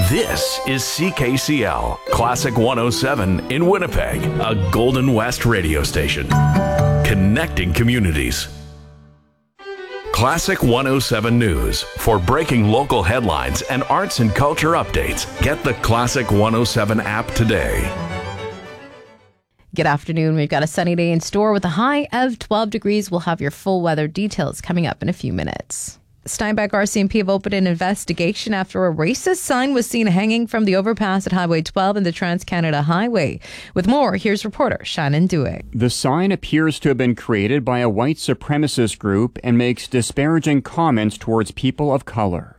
This is CKCL, Classic 107 in Winnipeg, a Golden West radio station. Connecting communities. Classic 107 News. For breaking local headlines and arts and culture updates, get the Classic 107 app today. Good afternoon. We've got a sunny day in store with a high of 12 degrees. We'll have your full weather details coming up in a few minutes. Steinbach RCMP have opened an investigation after a racist sign was seen hanging from the overpass at Highway 12 and the Trans-Canada Highway. With more, here's reporter Shannon Duick. The sign appears to have been created by a white supremacist group and makes disparaging comments towards people of color.